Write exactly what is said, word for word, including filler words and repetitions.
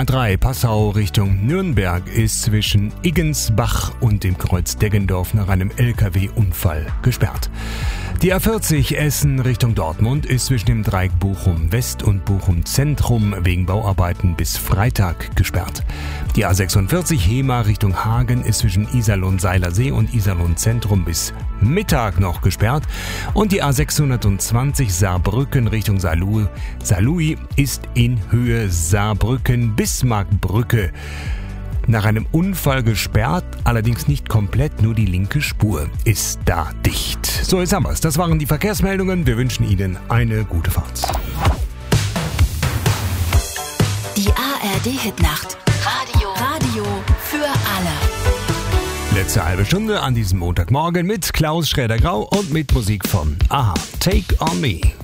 A drei Passau Richtung Nürnberg ist zwischen Iggensbach und dem Kreuz Deggendorf nach einem L K W-Unfall gesperrt. Die A vierzig Essen Richtung Dortmund ist zwischen dem Dreieck Bochum West und Bochum Zentrum wegen Bauarbeiten bis Freitag gesperrt. Die A sechsundvierzig Hemer Richtung Hagen ist zwischen Iserlohn-Seilersee und Iserlohn-Zentrum bis Mittag noch gesperrt. Und die A sechshundertzwanzig Saarbrücken Richtung Saarlouis, Saarlouis ist in Höhe Saarbrücken-Bismarckbrücke nach einem Unfall gesperrt, allerdings nicht komplett, nur die linke Spur ist da dicht. So, jetzt haben wir's. Das waren die Verkehrsmeldungen. Wir wünschen Ihnen eine gute Fahrt. Die A R D-Hitnacht. Radio. Radio für alle. Letzte halbe Stunde an diesem Montagmorgen mit Klaus Schräder-Grau und mit Musik von Aha. Take on Me.